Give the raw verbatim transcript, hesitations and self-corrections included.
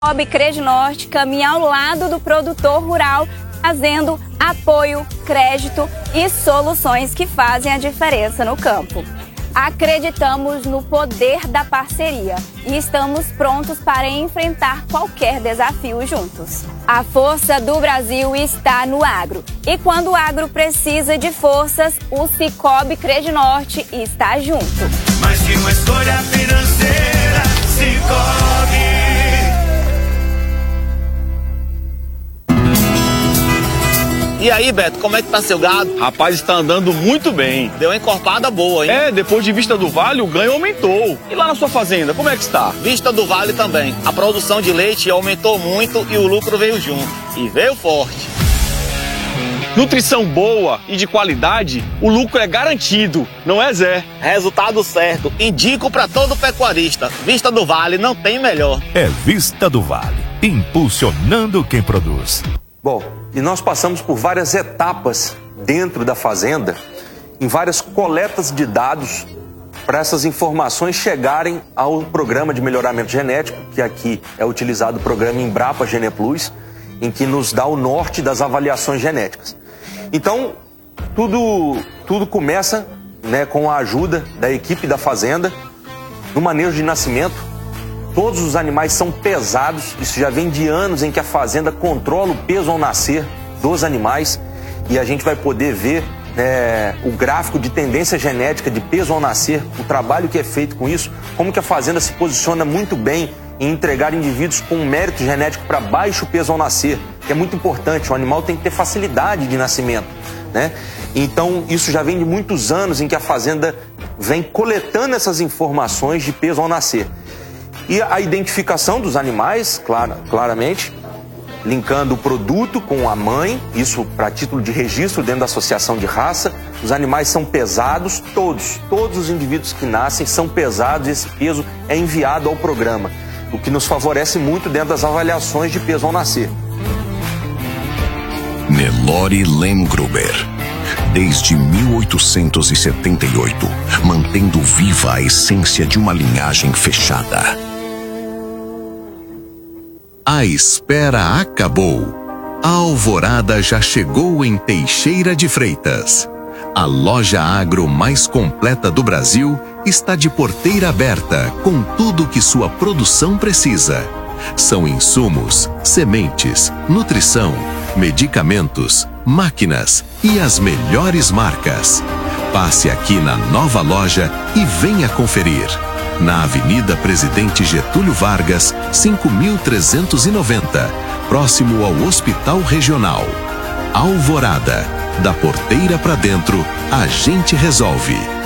Cicobi Credinorte caminha ao lado do produtor rural, fazendo apoio, crédito e soluções que fazem a diferença no campo. Acreditamos no poder da parceria e estamos prontos para enfrentar qualquer desafio juntos. A força do Brasil está no agro. E quando o agro precisa de forças, o Cicobi Credinorte está junto. Mais que uma escolha financeira, Cicobi. E aí, Beto, como é que tá seu gado? Rapaz, está andando muito bem. Deu uma encorpada boa, hein? É, depois de Vista do Vale, o ganho aumentou. E lá na sua fazenda, como é que está? Vista do Vale também. A produção de leite aumentou muito e o lucro veio junto. E veio forte. Nutrição boa e de qualidade, o lucro é garantido, não é, Zé? Resultado certo. Indico para todo pecuarista. Vista do Vale não tem melhor. É Vista do Vale, impulsionando quem produz. Bom, e nós passamos por várias etapas dentro da fazenda, em várias coletas de dados, para essas informações chegarem ao programa de melhoramento genético, que aqui é utilizado o programa Embrapa GenePlus, em que nos dá o norte das avaliações genéticas. Então, tudo, tudo começa, né, com a ajuda da equipe da fazenda, no manejo de nascimento. Todos os animais são pesados, isso já vem de anos em que a fazenda controla o peso ao nascer dos animais e a gente vai poder ver é, o gráfico de tendência genética de peso ao nascer, o trabalho que é feito com isso, como que a fazenda se posiciona muito bem em entregar indivíduos com um mérito genético para baixo peso ao nascer, que é muito importante, o animal tem que ter facilidade de nascimento, né? Então isso já vem de muitos anos em que a fazenda vem coletando essas informações de peso ao nascer. E a identificação dos animais, claro, claramente, linkando o produto com a mãe, isso para título de registro dentro da associação de raça. Os animais são pesados, todos, todos os indivíduos que nascem são pesados e esse peso é enviado ao programa, o que nos favorece muito dentro das avaliações de peso ao nascer. Nelore Lemgruber, desde mil oitocentos e setenta e oito, mantendo viva a essência de uma linhagem fechada. A espera acabou. A alvorada já chegou em Teixeira de Freitas. A loja agro mais completa do Brasil está de porteira aberta com tudo que sua produção precisa. São insumos, sementes, nutrição, medicamentos, máquinas e as melhores marcas. Passe aqui na nova loja e venha conferir. Na Avenida Presidente Getúlio Vargas, cinco mil trezentos e noventa, próximo ao Hospital Regional. Alvorada, da porteira para dentro, a gente resolve.